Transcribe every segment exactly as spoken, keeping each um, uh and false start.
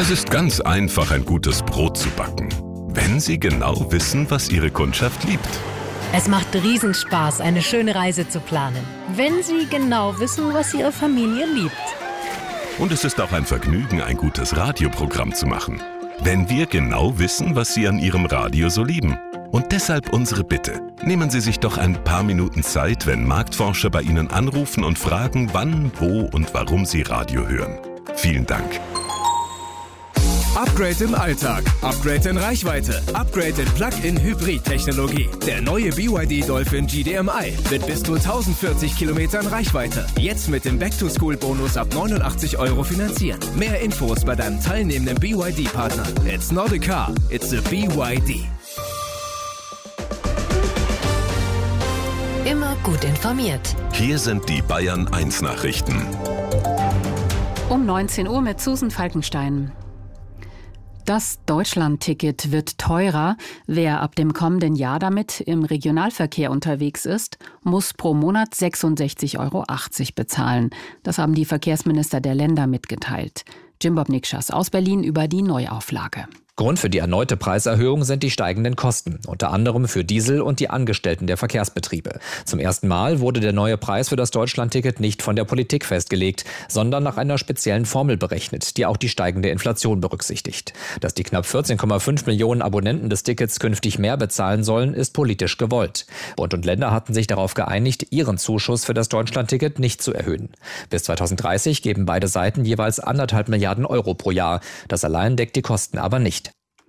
Es ist ganz einfach, ein gutes Brot zu backen, wenn Sie genau wissen, was Ihre Kundschaft liebt. Es macht Riesenspaß, eine schöne Reise zu planen, wenn Sie genau wissen, was Ihre Familie liebt. Und es ist auch ein Vergnügen, ein gutes Radioprogramm zu machen, wenn wir genau wissen, was Sie an Ihrem Radio so lieben. Und deshalb unsere Bitte. Nehmen Sie sich doch ein paar Minuten Zeit, wenn Marktforscher bei Ihnen anrufen und fragen, wann, wo und warum Sie Radio hören. Vielen Dank. Upgrade im Alltag, Upgrade in Reichweite, Upgrade in Plug-in-Hybrid-Technologie. Der neue B Y D Dolphin G D M I mit bis zu tausendvierzig Kilometern Reichweite. Jetzt mit dem Back-to-School-Bonus ab neunundachtzig Euro finanzieren. Mehr Infos bei deinem teilnehmenden B Y D-Partner. It's not a car, it's a B Y D. Immer gut informiert. Hier sind die Bayern eins Nachrichten. Um neunzehn Uhr mit Susan Falkenstein. Das Deutschland-Ticket wird teurer. Wer ab dem kommenden Jahr damit im Regionalverkehr unterwegs ist, muss pro Monat sechsundsechzig Euro achtzig bezahlen. Das haben die Verkehrsminister der Länder mitgeteilt. Jim Bob Nikschas aus Berlin über die Neuauflage. Grund für die erneute Preiserhöhung sind die steigenden Kosten, unter anderem für Diesel und die Angestellten der Verkehrsbetriebe. Zum ersten Mal wurde der neue Preis für das Deutschlandticket nicht von der Politik festgelegt, sondern nach einer speziellen Formel berechnet, die auch die steigende Inflation berücksichtigt. Dass die knapp vierzehn Komma fünf Millionen Abonnenten des Tickets künftig mehr bezahlen sollen, ist politisch gewollt. Bund und Länder hatten sich darauf geeinigt, ihren Zuschuss für das Deutschlandticket nicht zu erhöhen. Bis zweitausenddreißig geben beide Seiten jeweils anderthalb Milliarden Euro pro Jahr. Das allein deckt die Kosten aber nicht.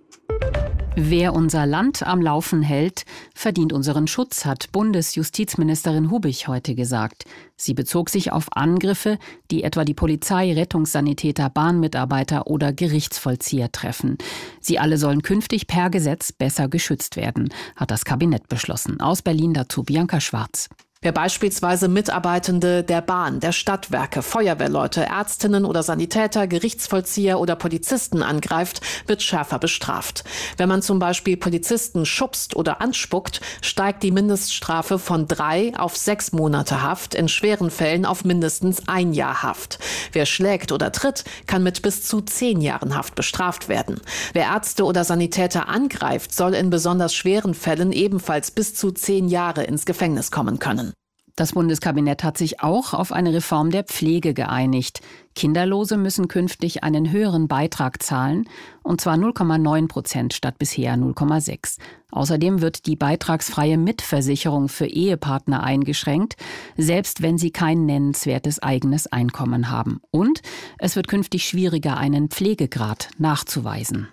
Wer unser Land am Laufen hält, verdient unseren Schutz, hat Bundesjustizministerin Hubich heute gesagt. Sie bezog sich auf Angriffe, die etwa die Polizei, Rettungssanitäter, Bahnmitarbeiter oder Gerichtsvollzieher treffen. Sie alle sollen künftig per Gesetz besser geschützt werden, hat das Kabinett beschlossen. Aus Berlin dazu Bianca Schwarz. Wer beispielsweise Mitarbeitende der Bahn, der Stadtwerke, Feuerwehrleute, Ärztinnen oder Sanitäter, Gerichtsvollzieher oder Polizisten angreift, wird schärfer bestraft. Wenn man zum Beispiel Polizisten schubst oder anspuckt, steigt die Mindeststrafe von drei auf sechs Monate Haft, in schweren Fällen auf mindestens ein Jahr Haft. Wer schlägt oder tritt, kann mit bis zu zehn Jahren Haft bestraft werden. Wer Ärzte oder Sanitäter angreift, soll in besonders schweren Fällen ebenfalls bis zu zehn Jahre ins Gefängnis kommen können. Das Bundeskabinett hat sich auch auf eine Reform der Pflege geeinigt. Kinderlose müssen künftig einen höheren Beitrag zahlen, und zwar null Komma neun Prozent statt bisher null Komma sechs. Außerdem wird die beitragsfreie Mitversicherung für Ehepartner eingeschränkt, selbst wenn sie kein nennenswertes eigenes Einkommen haben. Und es wird künftig schwieriger, einen Pflegegrad nachzuweisen.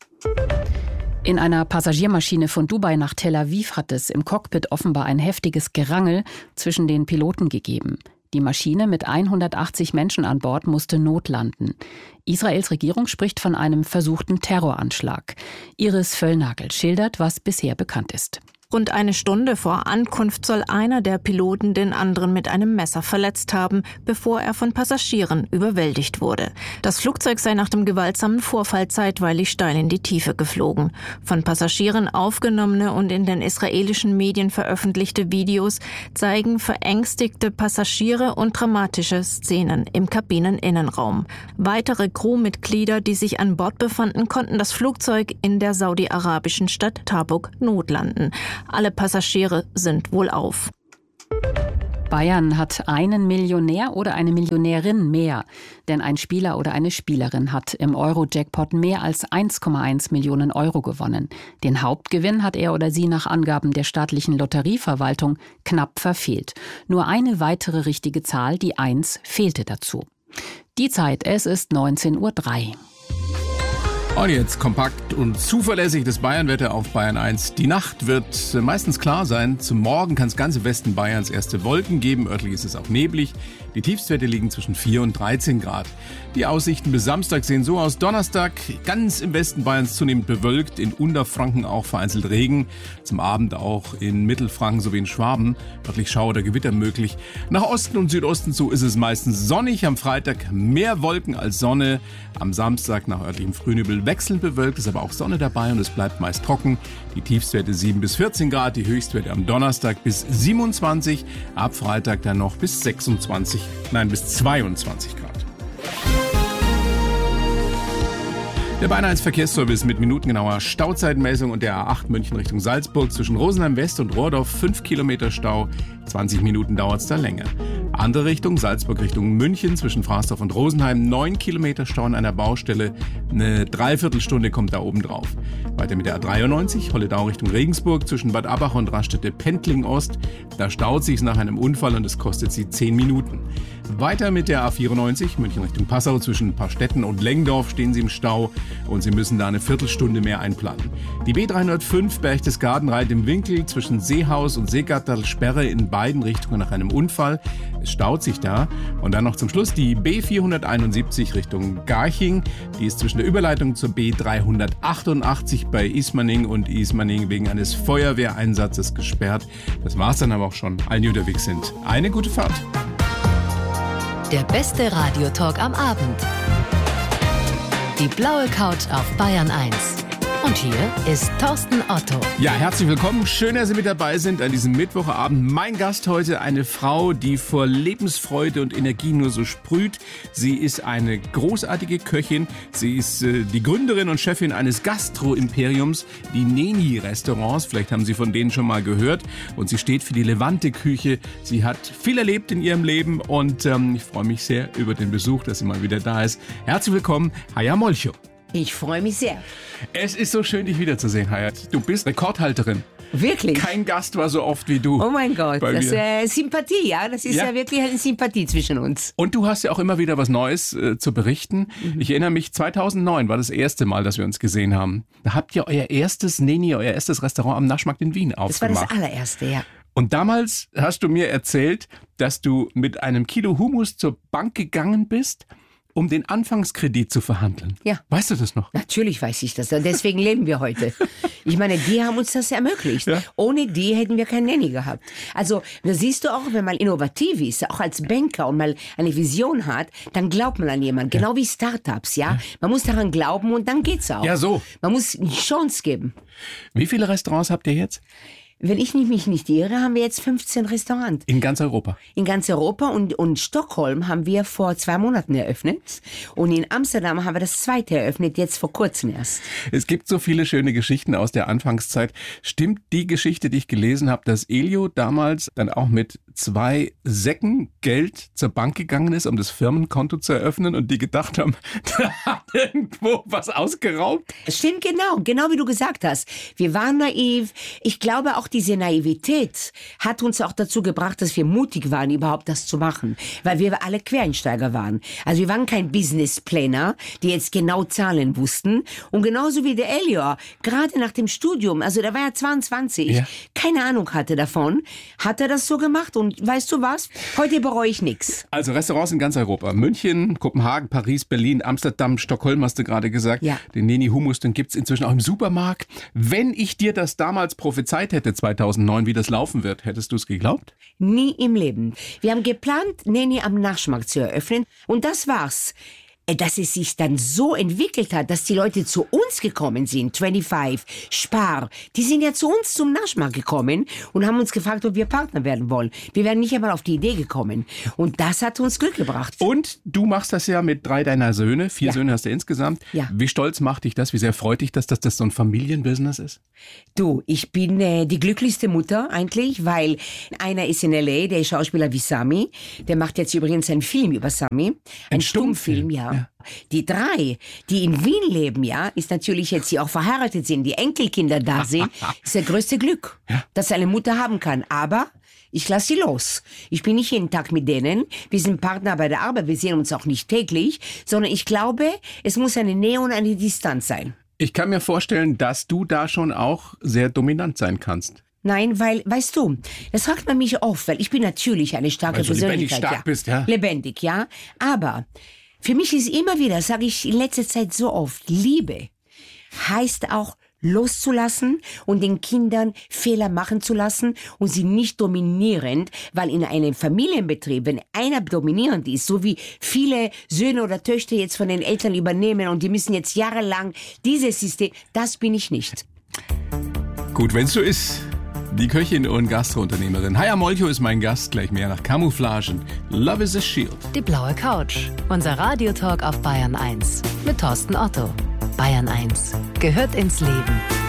In einer Passagiermaschine von Dubai nach Tel Aviv hat es im Cockpit offenbar ein heftiges Gerangel zwischen den Piloten gegeben. Die Maschine mit hundertachtzig Menschen an Bord musste notlanden. Israels Regierung spricht von einem versuchten Terroranschlag. Iris Völlnagel schildert, was bisher bekannt ist. Rund eine Stunde vor Ankunft soll einer der Piloten den anderen mit einem Messer verletzt haben, bevor er von Passagieren überwältigt wurde. Das Flugzeug sei nach dem gewaltsamen Vorfall zeitweilig steil in die Tiefe geflogen. Von Passagieren aufgenommene und in den israelischen Medien veröffentlichte Videos zeigen verängstigte Passagiere und dramatische Szenen im Kabineninnenraum. Weitere Crewmitglieder, die sich an Bord befanden, konnten das Flugzeug in der saudi-arabischen Stadt Tabuk notlanden. Alle Passagiere sind wohlauf. Bayern hat einen Millionär oder eine Millionärin mehr. Denn ein Spieler oder eine Spielerin hat im Euro-Jackpot mehr als eins Komma eins Millionen Euro gewonnen. Den Hauptgewinn hat er oder sie nach Angaben der staatlichen Lotterieverwaltung knapp verfehlt. Nur eine weitere richtige Zahl, die eins, fehlte dazu. Die Zeit, es ist neunzehn Uhr drei. Und jetzt kompakt und zuverlässig das Bayernwetter auf Bayern eins. Die Nacht wird meistens klar sein. Zum Morgen kann es ganz im Westen Bayerns erste Wolken geben. Örtlich ist es auch neblig. Die Tiefstwerte liegen zwischen vier und dreizehn Grad. Die Aussichten bis Samstag sehen so aus. Donnerstag ganz im Westen Bayerns zunehmend bewölkt. In Unterfranken auch vereinzelt Regen. Zum Abend auch in Mittelfranken sowie in Schwaben. Örtlich Schauer oder Gewitter möglich. Nach Osten und Südosten zu ist es meistens sonnig. Am Freitag mehr Wolken als Sonne. Am Samstag nach örtlichem Frühnebel wechselnd bewölkt, ist aber auch Sonne dabei und es bleibt meist trocken. Die Tiefstwerte sieben bis vierzehn Grad, die Höchstwerte am Donnerstag bis siebenundzwanzig, ab Freitag dann noch bis sechsundzwanzig, nein bis zweiundzwanzig Grad. Der Bayern eins Verkehrsservice mit minutengenauer Stauzeitmessung und der A acht München Richtung Salzburg zwischen Rosenheim West und Rohrdorf fünf Kilometer Stau, zwanzig Minuten dauert es da länger. Andere Richtung, Salzburg Richtung München zwischen Fraßdorf und Rosenheim, neun Kilometer Stau an einer Baustelle, eine Dreiviertelstunde kommt da oben drauf. Weiter mit der A dreiundneunzig, Holledau Richtung Regensburg zwischen Bad Abbach und Raststätte Pendling Ost, da staut sich's nach einem Unfall und es kostet sie zehn Minuten. Weiter mit der A vierundneunzig, München Richtung Passau zwischen Paarstetten und Lengdorf stehen Sie im Stau und Sie müssen da eine Viertelstunde mehr einplanen. Die B dreihundertfünf Berchtesgaden-Reit im Winkel zwischen Seehaus und Seegatterl Sperre in beiden Richtungen nach einem Unfall. Es staut sich da. Und dann noch zum Schluss die B vierhunderteinundsiebzig Richtung Garching. Die ist zwischen der Überleitung zur B dreihundertachtundachtzig bei Ismaning und Ismaning wegen eines Feuerwehreinsatzes gesperrt. Das war's dann aber auch schon. Allen, die unterwegs sind, eine gute Fahrt. Der beste Radiotalk am Abend. Die blaue Couch auf Bayern eins. Und hier ist Thorsten Otto. Ja, herzlich willkommen. Schön, dass Sie mit dabei sind an diesem Mittwochabend. Mein Gast heute, eine Frau, die vor Lebensfreude und Energie nur so sprüht. Sie ist eine großartige Köchin. Sie ist äh, die Gründerin und Chefin eines Gastro-Imperiums, die Neni-Restaurants. Vielleicht haben Sie von denen schon mal gehört. Und sie steht für die Levante-Küche. Sie hat viel erlebt in ihrem Leben und ähm, ich freue mich sehr über den Besuch, dass sie mal wieder da ist. Herzlich willkommen, Haya Molcho. Ich freue mich sehr. Es ist so schön, dich wiederzusehen, Hayat. Du bist Rekordhalterin. Wirklich? Kein Gast war so oft wie du. Oh mein Gott, das ist äh, Sympathie, ja. Das ist ja. ja wirklich eine Sympathie zwischen uns. Und du hast ja auch immer wieder was Neues äh, zu berichten. Mhm. Ich erinnere mich, zweitausendneun war das erste Mal, dass wir uns gesehen haben. Da habt ihr euer erstes Neni, euer erstes Restaurant am Naschmarkt in Wien aufgemacht. Das war das allererste, ja. Und damals hast du mir erzählt, dass du mit einem Kilo Hummus zur Bank gegangen bist, um den Anfangskredit zu verhandeln. Ja. Weißt du das noch? Natürlich weiß ich das. Deswegen leben wir heute. Ich meine, die haben uns das ermöglicht. Ja. Ohne die hätten wir kein Nanny gehabt. Also, da siehst du auch, wenn man innovativ ist, auch als Banker und mal eine Vision hat, dann glaubt man an jemanden. Ja. Genau wie Startups, ja? ja. Man muss daran glauben und dann geht's auch. Ja, so. Man muss eine Chance geben. Wie viele Restaurants habt ihr jetzt? Wenn ich mich nicht irre, haben wir jetzt fünfzehn Restaurants. In ganz Europa? In ganz Europa und, und Stockholm haben wir vor zwei Monaten eröffnet. Und in Amsterdam haben wir das zweite eröffnet, jetzt vor kurzem erst. Es gibt so viele schöne Geschichten aus der Anfangszeit. Stimmt die Geschichte, die ich gelesen habe, dass Elio damals dann auch mit zwei Säcken Geld zur Bank gegangen ist, um das Firmenkonto zu eröffnen und die gedacht haben, da hat irgendwo was ausgeraubt? Stimmt, genau. Genau wie du gesagt hast. Wir waren naiv. Ich glaube auch, diese Naivität hat uns auch dazu gebracht, dass wir mutig waren, überhaupt das zu machen. Weil wir alle Quereinsteiger waren. Also wir waren kein Businessplaner, die jetzt genau Zahlen wussten. Und genauso wie der Elio, gerade nach dem Studium, also der war ja zweiundzwanzig, ja. keine Ahnung hatte davon, hat er das so gemacht. Und weißt du was? Heute bereue ich nichts. Also Restaurants in ganz Europa. München, Kopenhagen, Paris, Berlin, Amsterdam, Stockholm hast du gerade gesagt. Ja. Den Neni Hummus, den gibt es inzwischen auch im Supermarkt. Wenn ich dir das damals prophezeit hätte, zweitausendneun, wie das laufen wird, hättest du es geglaubt? Nie im Leben. Wir haben geplant, Neni am Naschmarkt zu eröffnen. Und das war's. Dass es sich dann so entwickelt hat, dass die Leute zu uns gekommen sind, fünfundzwanzig, Spar, die sind ja zu uns zum Naschmarkt gekommen und haben uns gefragt, ob wir Partner werden wollen. Wir wären nicht einmal auf die Idee gekommen. Und das hat uns Glück gebracht. Und du machst das ja mit drei deiner Söhne, vier ja. Söhne hast du insgesamt. Ja. Wie stolz macht dich das, wie sehr freut dich das, dass das so ein Familienbusiness ist? Du, ich bin äh, die glücklichste Mutter eigentlich, weil einer ist in L A, der Schauspieler wie Sami, der macht jetzt übrigens einen Film über Sami. Ein, ein Stummfilm, Stummfilm ja. ja. Die drei, die in Wien leben, ja, ist natürlich jetzt, die auch verheiratet sind, die Enkelkinder da sind, ist das größte Glück, ja. das eine Mutter haben kann. Aber ich lasse sie los. Ich bin nicht jeden Tag mit denen. Wir sind Partner bei der Arbeit, wir sehen uns auch nicht täglich, sondern ich glaube, es muss eine Nähe und eine Distanz sein. Ich kann mir vorstellen, dass du da schon auch sehr dominant sein kannst. Nein, weil, weißt du, das fragt man mich oft, weil ich bin natürlich eine starke weil du Persönlichkeit. Lebendig stark ja. bist, ja. Lebendig, ja. Aber für mich ist immer wieder, sage ich in letzter Zeit so oft, Liebe heißt auch loszulassen und den Kindern Fehler machen zu lassen und sie nicht dominierend, weil in einem Familienbetrieb, wenn einer dominierend ist, so wie viele Söhne oder Töchter jetzt von den Eltern übernehmen und die müssen jetzt jahrelang dieses System, das bin ich nicht. Gut, wenn es so ist. Die Köchin und Gastrounternehmerin Haya Molcho ist mein Gast, gleich mehr nach Camouflage und Love is a Shield. Die blaue Couch, unser Radiotalk auf Bayern eins mit Thorsten Otto. Bayern eins. Gehört ins Leben.